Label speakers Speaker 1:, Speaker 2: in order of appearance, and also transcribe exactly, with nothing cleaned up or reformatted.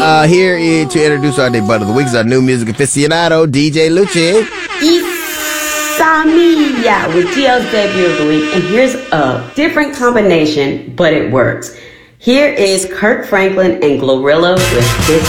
Speaker 1: uh, here is to introduce our debut of the week is our new music aficionado, D J Lucci.
Speaker 2: Isamiya with G L's debut of the week. And here's a different combination, but it works. Here is Kirk Franklin and Glorilla with This